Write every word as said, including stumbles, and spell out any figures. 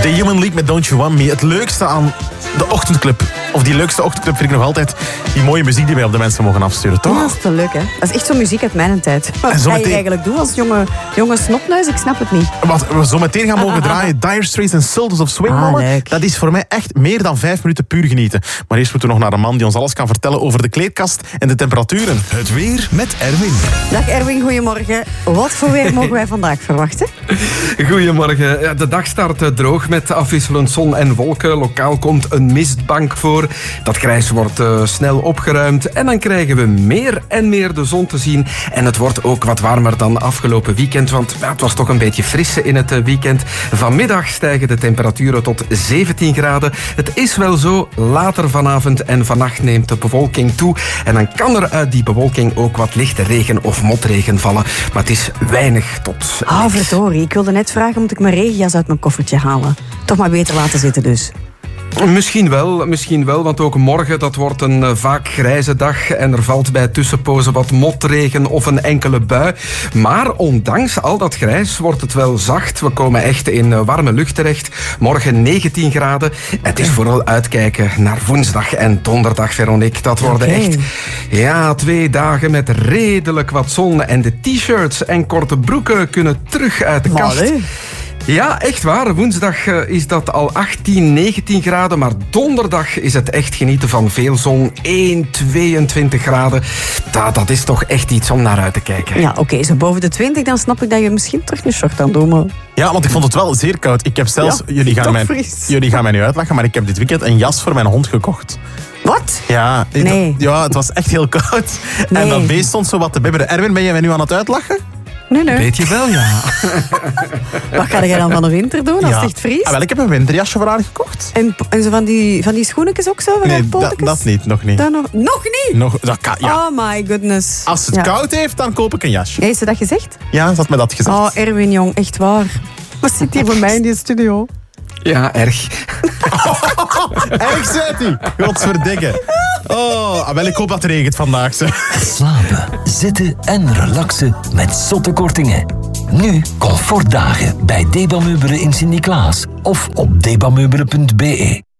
The Human League met Don't You Want Me. Het leukste aan de ochtendclub, of die leukste ochtendclub vind ik nog altijd die mooie muziek die wij op de mensen mogen afsturen, toch? Ja, dat is te leuk, hè? Dat is echt zo'n muziek uit mijn tijd. Wat ga zometeen... je eigenlijk doen als jonge, jonge snotneus? Ik snap het niet. Wat we zo meteen gaan mogen draaien, Dire Straits en Sultans of Swing, ah, mannen, dat is voor mij echt meer dan vijf minuten puur genieten. Maar eerst moeten we nog naar een man die ons alles kan vertellen over de kleedkast en de temperaturen. Het weer met Erwin. Dag Erwin, goedemorgen. Wat voor weer mogen wij vandaag verwachten? Goedemorgen. Ja, de dag start droog met afwisselend zon en wolken. Lokaal komt een mistbank voor. Dat grijs wordt uh, snel opgeruimd. En dan krijgen we meer en meer de zon te zien. En het wordt ook wat warmer dan afgelopen weekend. Want ja, het was toch een beetje fris in het weekend. Vanmiddag stijgen de temperaturen tot zeventien graden. Het is wel zo. Later vanavond en vannacht neemt de bewolking toe. En dan kan er uit die bewolking ook wat lichte regen of motregen vallen. Maar het is weinig tot... Ah, verdorie. Ik wilde net vragen, moet ik mijn regenjas uit mijn koffertje halen? Toch maar beter laten zitten dus. Misschien wel, misschien wel, want ook morgen dat wordt een uh, vaak grijze dag en er valt bij tussenpozen wat motregen of een enkele bui. Maar ondanks al dat grijs wordt het wel zacht. We komen echt in uh, warme lucht terecht. Morgen negentien graden. Het is vooral uitkijken naar woensdag en donderdag, Veronique. Dat worden okay. echt ja, twee dagen met redelijk wat zon. En de t-shirts en korte broeken kunnen terug uit de kast. Allee. Ja, echt waar. Woensdag is dat al achttien, negentien graden. Maar donderdag is het echt genieten van veel zon. één, tweeëntwintig graden. Dat, dat is toch echt iets om naar uit te kijken. Ja, oké. Okay, zo boven de twintig, dan snap ik dat je misschien terug een short aan doet. Maar... Ja, want ik vond het wel zeer koud. Ik heb zelfs... Ja, jullie, gaan mij, fris. jullie gaan mij nu uitlachen, maar ik heb dit weekend een jas voor mijn hond gekocht. Wat? Ja, Nee. ja, het was echt heel koud. Nee. En dat beest stond zo wat te bibberen. Erwin, ben jij mij nu aan het uitlachen? Nee, nee. Weet je wel, ja. Wat ga je dan van de winter doen als Ja. het echt vriest? Ah, wel, ik heb een winterjasje voor haar gekocht. En, en zo van die, van die schoenetjes ook zo? Van Nee, die dat, pootjes? dat niet, nog niet. Dat nog, nog niet? Nog, dat kan, ja. Oh my goodness. Als het ja. koud heeft, dan koop ik een jasje. Heeft ze dat gezegd? Ja, ze had me dat gezegd. Oh, Erwin, jong, echt waar. Wat zit hier bij mij in die studio? Ja, erg. Erg zit hij. Godverdikke. Oh, wel, ik hoop dat het regent vandaag. Zeg. Slapen, zitten en relaxen met zotte kortingen. Nu comfortdagen bij Debameubelen in Sint-Niklaas of op debameubelen punt be.